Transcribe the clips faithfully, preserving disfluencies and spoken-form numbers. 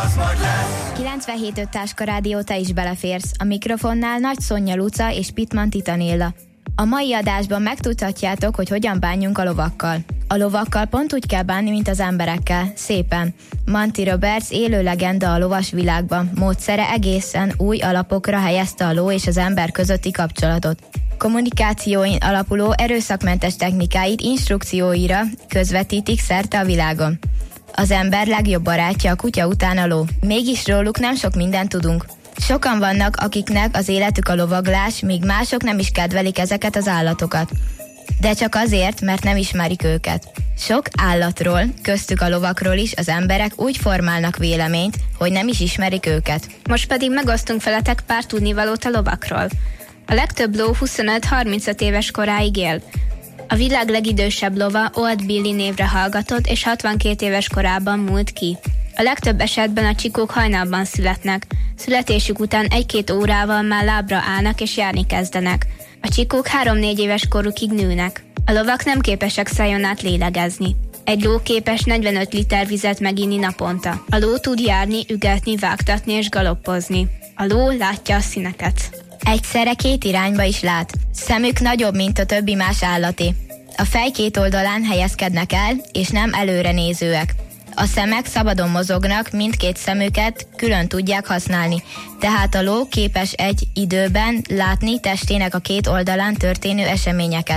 az nagy lesz. kilencvenhét öt Táska Rádió, te is beleférsz. A mikrofonnál Nagy Szonya Luca és Pitman Titanilla. A mai adásban megtudhatjátok, hogy hogyan bánjunk a lovakkal. A lovakkal pont úgy kell bánni, mint az emberekkel. Szépen. Monty Roberts élő legenda a lovas világban. Módszere egészen új alapokra helyezte a ló és az ember közötti kapcsolatot. Kommunikációin alapuló erőszakmentes technikáit instrukcióira közvetítik szerte a világon. Az ember legjobb barátja a kutya után a ló. Mégis róluk nem sok mindent tudunk. Sokan vannak, akiknek az életük a lovaglás, míg mások nem is kedvelik ezeket az állatokat. De csak azért, mert nem ismerik őket. Sok állatról, köztük a lovakról is az emberek úgy formálnak véleményt, hogy nem is ismerik őket. Most pedig megosztunk veletek pár tudnivalót a lovakról. A legtöbb ló huszonöt-harmincöt éves koráig él. A világ legidősebb lova Old Billy névre hallgatott, és hatvankét éves korában múlt ki. A legtöbb esetben a csikók hajnalban születnek. Születésük után egy-két órával már lábra állnak és járni kezdenek. A csikók három-négy éves korukig nőnek. A lovak nem képesek szájon át lélegezni. Egy ló képes negyvenöt liter vizet meginni naponta. A ló tud járni, ügetni, vágtatni és galoppozni. A ló látja a színeket. Egyszerre két irányba is lát. Szemük nagyobb, mint a többi más állaté. A fej két oldalán helyezkednek el, és nem előre nézőek. A szemek szabadon mozognak, mindkét szemüket külön tudják használni, tehát a ló képes egy időben látni testének a két oldalán történő eseményeket.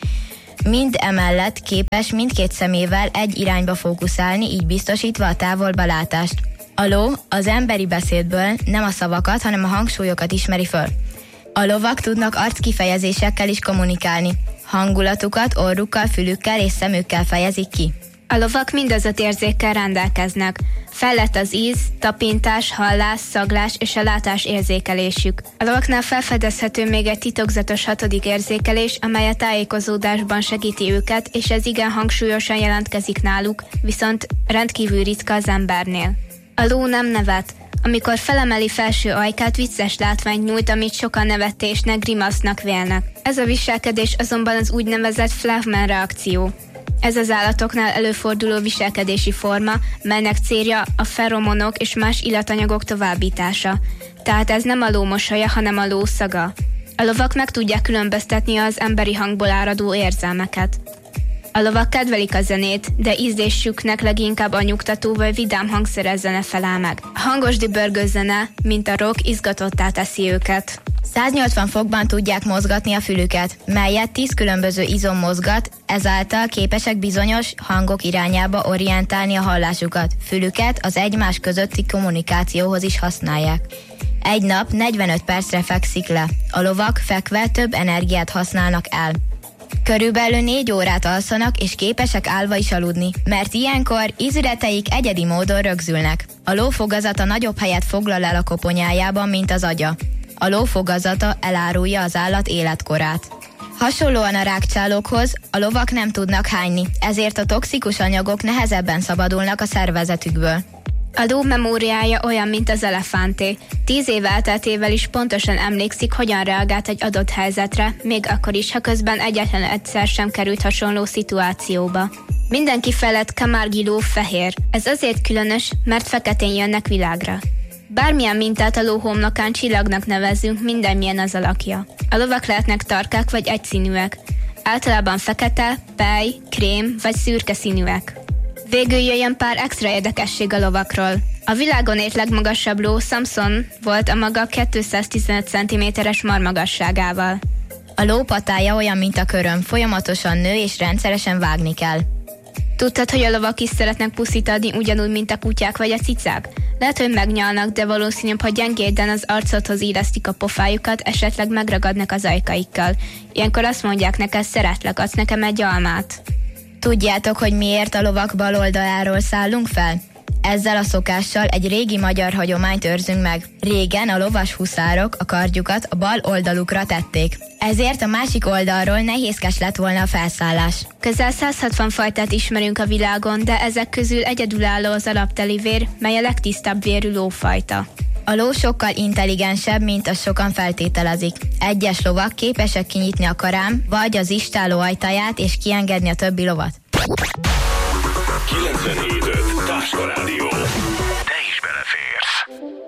Mind emellett képes mindkét szemével egy irányba fókuszálni, így biztosítva a távolba látást. A ló az emberi beszédből nem a szavakat, hanem a hangsúlyokat ismeri föl. A lovak tudnak arckifejezésekkel is kommunikálni. Hangulatukat orrukkal, fülükkel és szemükkel fejezik ki. A lovak mindazat érzékkel rendelkeznek. Fejlett az íz, tapintás, hallás, szaglás és a látás érzékelésük. A lovaknál felfedezhető még egy titokzatos hatodik érzékelés, amely a tájékozódásban segíti őket, és ez igen hangsúlyosan jelentkezik náluk, viszont rendkívül ritka az embernél. A ló nem nevet. Amikor felemeli felső ajkát, vicces látványt nyújt, amit sokan nevetésnek, grimasznak vélnek. Ez a viselkedés azonban az úgynevezett Flaufman reakció. Ez az állatoknál előforduló viselkedési forma, melynek célja a feromonok és más illatanyagok továbbítása. Tehát ez nem a ló mosolya, hanem a ló szaga. A lovak meg tudják különböztetni az emberi hangból áradó érzelmeket. A lovak kedvelik a zenét, de ízlésüknek leginkább a nyugtató vagy vidám hangszeres zene felel meg. A hangos dübörgő zene, mint a rock, izgatottá teszi őket. száznyolcvan fokban tudják mozgatni a fülüket, melyet tíz különböző izom mozgat, ezáltal képesek bizonyos hangok irányába orientálni a hallásukat. Fülüket az egymás közötti kommunikációhoz is használják. Egy nap negyvenöt percre fekszik le. A lovak fekve több energiát használnak el. Körülbelül négy órát alszanak, és képesek állva is aludni, mert ilyenkor ízületeik egyedi módon rögzülnek. A ló fogazata nagyobb helyet foglal el a koponyájában, mint az agya. A ló fogazata elárulja az állat életkorát. Hasonlóan a rágcsálókhoz a lovak nem tudnak hányni, ezért a toxikus anyagok nehezebben szabadulnak a szervezetükből. A ló memóriája olyan, mint az elefánté. Tíz év elteltével is pontosan emlékszik, hogyan reagált egy adott helyzetre, még akkor is, ha közben egyetlen egyszer sem került hasonló szituációba. Mindenki felett Camargue ló fehér. Ez azért különös, mert feketén jönnek világra. Bármilyen mintát a ló homlokán csillagnak nevezzünk, mindenmilyen az alakja. A lovak lehetnek tarkák vagy egyszínűek. Általában fekete, pej, krém vagy szürke színűek. Végül jöjjön pár extra érdekesség a lovakról. A világon ért legmagasabb ló Samson volt a maga kétszáztizenöt centiméteres marmagasságával. A ló patája olyan, mint a köröm, folyamatosan nő és rendszeresen vágni kell. Tudtad, hogy a lovak is szeretnek puszit adni ugyanúgy, mint a kutyák vagy a cicák? Lehet, hogy megnyalnak, de valószínűbb, hogy gyengéden az arcodhoz éreztik a pofájukat, esetleg megragadnak az ajkaikkal. Ilyenkor azt mondják neked, szeretlek, adsz nekem egy almát. Tudjátok, hogy miért a lovak bal oldaláról szállunk fel? Ezzel a szokással egy régi magyar hagyományt őrzünk meg. Régen a lovas huszárok a kardjukat a bal oldalukra tették. Ezért a másik oldalról nehézkes lett volna a felszállás. Közel száz hatvan fajtát ismerünk a világon, de ezek közül egyedülálló az alaptelivér, mely a legtisztább vérű lófajta. A ló sokkal intelligensebb, mint azt sokan feltételezik. Egyes lovak képesek kinyitni a karám, vagy az istálló ajtaját és kiengedni a többi lovat. kilencvenhét öt Táska Rádió. Te is belefér. F.